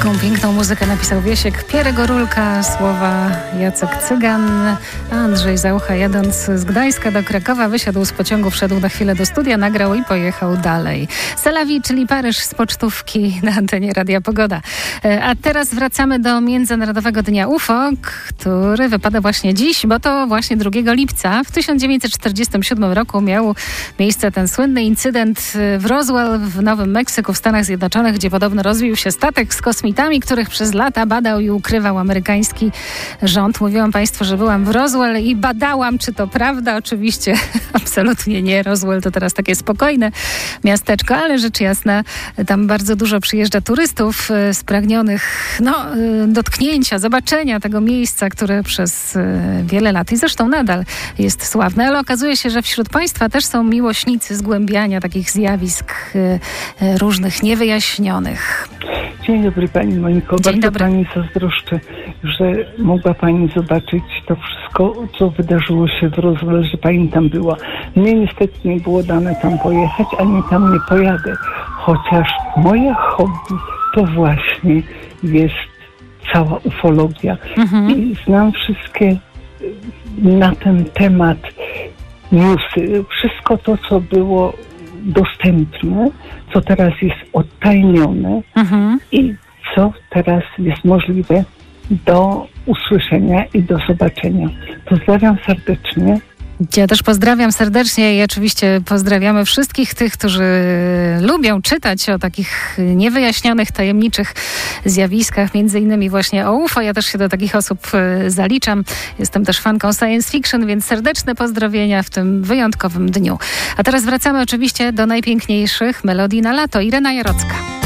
Taką piękną muzykę napisał Wiesiek Pierre Gorulka, słowa Jacek Cygan. Andrzej Zaucha, jadąc z Gdańska do Krakowa, wysiadł z pociągu, wszedł na chwilę do studia, nagrał i pojechał dalej. Selawi, czyli Paryż z pocztówki na antenie Radia Pogoda. A teraz wracamy do Międzynarodowego Dnia UFO, który wypada właśnie dziś, bo to właśnie 2 lipca. W 1947 roku miał miejsce ten słynny incydent w Roswell w Nowym Meksyku w Stanach Zjednoczonych, gdzie podobno rozbił się statek z kosmitami, których przez lata badał i ukrywał amerykański rząd. Mówiłam Państwu, że byłam w Roswell i badałam, czy to prawda. Oczywiście absolutnie nie. Roswell to teraz takie spokojne miasteczko, ale rzecz jasna, tam bardzo dużo przyjeżdża turystów spragnionych dotknięcia, zobaczenia tego miejsca, które przez wiele lat i zresztą nadal jest sławne. Ale okazuje się, że wśród Państwa też są miłośnicy zgłębiania takich zjawisk różnych, niewyjaśnionych. Dzień dobry Pani Moniko. Dzień Bardzo dobry. Pani zazdroszczę, że mogła Pani zobaczyć to wszystko, co wydarzyło się w Roswell, że Pani tam była. Mnie niestety nie było dane tam pojechać, ani tam nie pojadę. Chociaż moje hobby to właśnie jest cała ufologia. I znam wszystkie na ten temat newsy. Wszystko to, co było dostępne, co teraz jest odtajnione i co teraz jest możliwe do usłyszenia i do zobaczenia. Pozdrawiam serdecznie. Ja też pozdrawiam serdecznie i oczywiście pozdrawiamy wszystkich tych, którzy lubią czytać o takich niewyjaśnionych, tajemniczych zjawiskach, między innymi właśnie o UFO. Ja też się do takich osób zaliczam. Jestem też fanką science fiction, więc serdeczne pozdrowienia w tym wyjątkowym dniu. A teraz wracamy oczywiście do najpiękniejszych melodii na lato. Irena Jarocka.